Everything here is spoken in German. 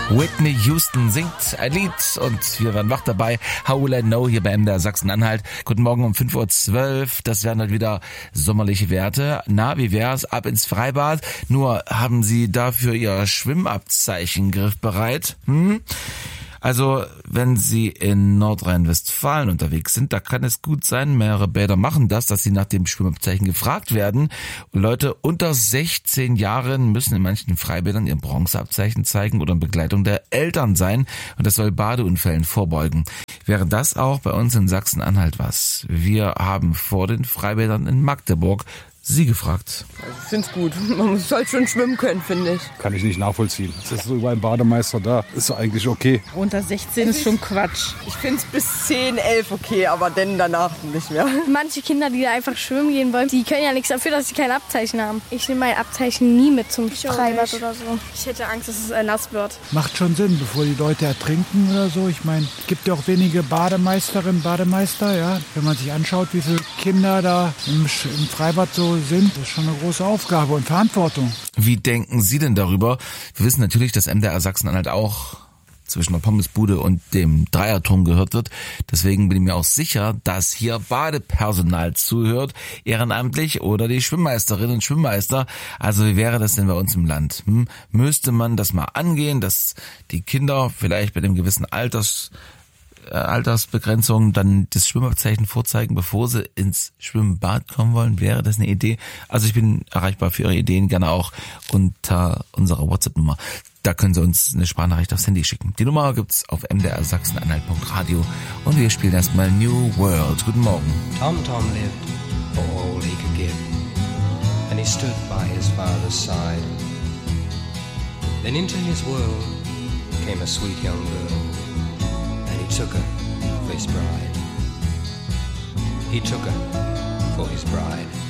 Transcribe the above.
Whitney Houston singt ein Lied und wir werden wach dabei. How Will I Know hier bei MDR Sachsen-Anhalt. Guten Morgen um 5.12 Uhr. Das wären halt wieder sommerliche Werte. Na, wie wär's? Ab ins Freibad. Nur haben Sie dafür Ihr Schwimmabzeichen griffbereit? Also, wenn Sie in Nordrhein-Westfalen unterwegs sind, da kann es gut sein, mehrere Bäder machen das, dass sie nach dem Schwimmabzeichen gefragt werden. Und Leute unter 16 Jahren müssen in manchen Freibädern ihr Bronzeabzeichen zeigen oder in Begleitung der Eltern sein. Und das soll Badeunfällen vorbeugen. Wäre das auch bei uns in Sachsen-Anhalt was? Wir haben vor den Freibädern in Magdeburg Sie gefragt. Ich finde es gut. Man muss halt schon schwimmen können, finde ich. Kann ich nicht nachvollziehen. Es ist so über einen Bademeister da. Ist eigentlich okay. Unter 16 ist schon Quatsch. Ich finde es bis 10, 11 okay, aber dann danach nicht mehr. Manche Kinder, die da einfach schwimmen gehen wollen, die können ja nichts dafür, dass sie kein Abzeichen haben. Ich nehme mein Abzeichen nie mit zum Freibad oder so. Ich hätte Angst, dass es nass wird. Macht schon Sinn, bevor die Leute ertrinken oder so. Ich meine, es gibt ja auch wenige Bademeisterinnen, Bademeister. Ja? Wenn man sich anschaut, wie viele Kinder da im Freibad so sind, das ist schon eine große Aufgabe und Verantwortung. Wie denken Sie denn darüber? Wir wissen natürlich, dass MDR Sachsen-Anhalt auch zwischen der Pommesbude und dem Dreierturm gehört wird. Deswegen bin ich mir auch sicher, dass hier Badepersonal zuhört, ehrenamtlich oder die Schwimmmeisterinnen und Schwimmmeister. Also wie wäre das denn bei uns im Land? Müsste man das mal angehen, dass die Kinder vielleicht bei dem gewissen Altersbegrenzung dann das Schwimmabzeichen vorzeigen, bevor sie ins Schwimmbad kommen wollen? Wäre das eine Idee? Also ich bin erreichbar für Ihre Ideen, gerne auch unter unserer WhatsApp-Nummer. Da können Sie uns eine Sprachnachricht aufs Handy schicken. Die Nummer gibt's auf mdrsachsenanhalt.radio und wir spielen erstmal New World. Guten Morgen. Tom lived for all he could give, and he stood by his father's side. Then into his world came a sweet young girl, and he took her for his bride. He took her for his bride.